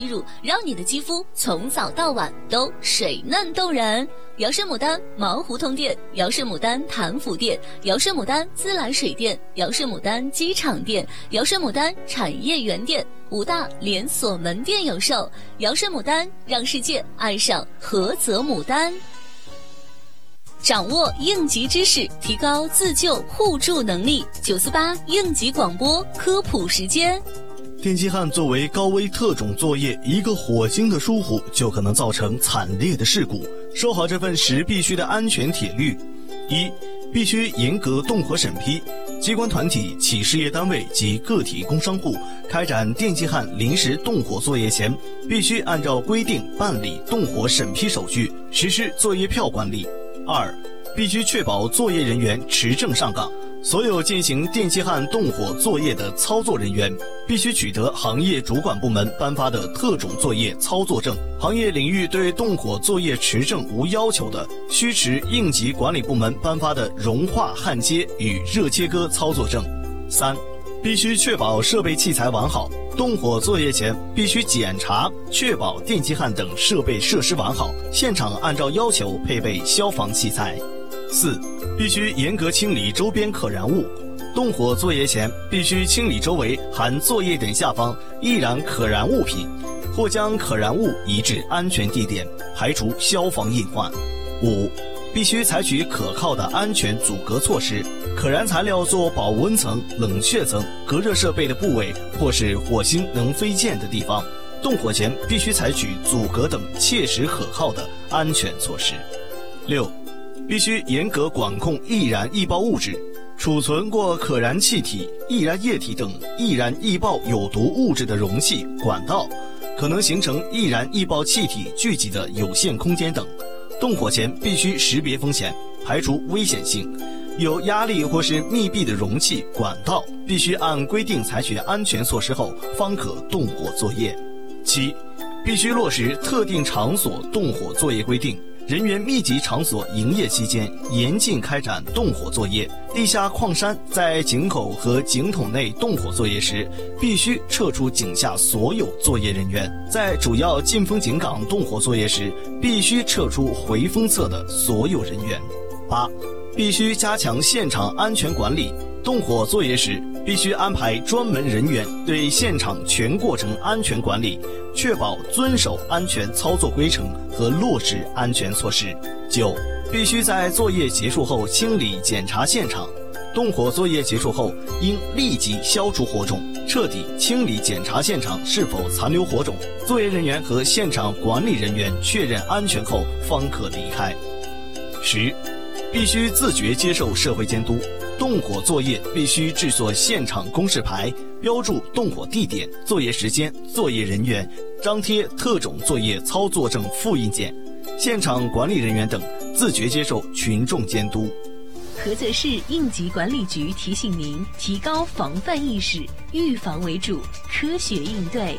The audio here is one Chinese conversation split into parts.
入，让你的肌肤从早到晚都水嫩动人。瑶氏牡丹毛胡同店、瑶氏牡丹潭府店、瑶氏牡丹自来水店、瑶氏牡丹机场店、瑶氏牡丹产业园店5大连锁门店有售。瑶氏牡丹，让世界爱上菏泽牡丹。掌握应急知识，提高自救互助能力。948应急广播科普时间。 电击焊作为高危特种作业，一个火星的疏忽就可能造成惨烈的事故。收好这份时必须的安全铁律：一、必须严格动火审批。机关团体、企事业单位及个体工商户开展电击焊临时动火作业前，必须按照规定办理动火审批手续，实施作业票管理。二、必须确保作业人员持证上岗。所有进行电击焊动火作业的操作人员必须取得行业主管部门颁发的特种作业操作证。行业领域对动火作业持证无要求的，需持应急管理部门颁发的融化焊接与热切割操作证。三、必须确保设备器材完好。动火作业前必须检查确保电击焊等设备设施完好，现场按照要求配备消防器材。四、必须严格清理周边可燃物。动火作业前必须清理周围含作业点下方易燃可燃物品，或将可燃物移至安全地点，排除消防隐患。五、必须采取可靠的安全阻隔措施，可燃材料做保温层、冷却层、隔热设备的部位或是火星能飞溅的地方，动火前必须采取阻隔等切实可靠的安全措施。六、必须严格管控易燃易爆物质。储存过可燃气体、易燃液体等易燃易爆有毒物质的容器、管道，可能形成易燃易爆气体聚集的有限空间等，动火前必须识别风险，排除危险性。有压力或是密闭的容器、管道，必须按规定采取安全措施后方可动火作业。七、必须落实特定场所动火作业规定。人员密集场所营业期间，严禁开展动火作业。地下矿山在井口和井筒内动火作业时，必须撤出井下所有作业人员。在主要进风井岗动火作业时，必须撤出回风侧的所有人员。八、必须加强现场安全管理。动火作业时，必须安排专门人员对现场全过程安全管理，确保遵守安全操作规程和落实安全措施。九、必须在作业结束后清理检查现场。动火作业结束后，应立即消除火种，彻底清理检查现场是否残留火种。作业人员和现场管理人员确认安全后方可离开。10、必须自觉接受社会监督。动火作业必须制作现场公示牌，标注动火地点、作业时间、作业人员，张贴特种作业操作证复印件。现场管理人员等自觉接受群众监督。 菏泽市应急管理局提醒您：提高防范意识，预防为主，科学应对。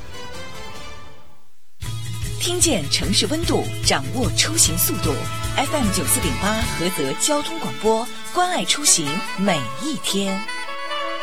听见城市温度，掌握出行速度。FM 94.8菏泽交通广播，关爱出行每一天。